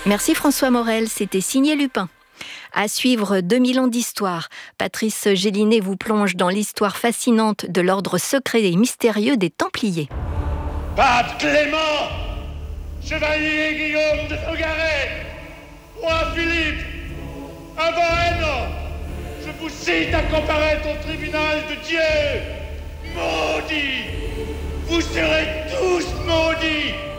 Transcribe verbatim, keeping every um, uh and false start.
Merci François Morel, c'était signé Lupin. À suivre deux mille ans d'histoire. Patrice Gélinet vous plonge dans l'histoire fascinante de l'ordre secret et mystérieux des Templiers. Pape Clément, chevalier Guillaume de Nogaret, roi Philippe, avant un an, je vous cite à comparaître au tribunal de Dieu. Maudits, vous serez tous maudits.